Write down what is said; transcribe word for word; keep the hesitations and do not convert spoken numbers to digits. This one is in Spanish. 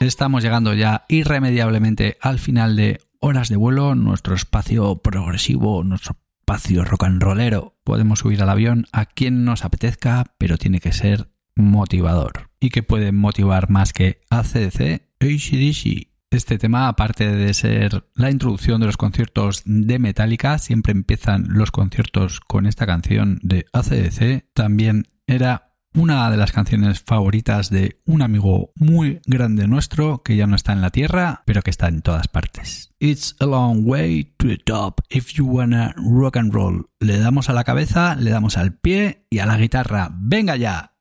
estamos llegando ya irremediablemente al final de Horas de Vuelo, nuestro espacio progresivo, nuestro espacio rock and rollero. Podemos subir al avión a quien nos apetezca, pero tiene que ser motivador. ¿Y qué puede motivar más que A C D C? A C D C. Este tema, aparte de ser la introducción de los conciertos de Metallica, siempre empiezan los conciertos con esta canción de A C D C. También era una de las canciones favoritas de un amigo muy grande nuestro que ya no está en la tierra, pero que está en todas partes. It's a long way to the top if you wanna rock and roll. Le damos a la cabeza, le damos al pie y a la guitarra. ¡Venga ya!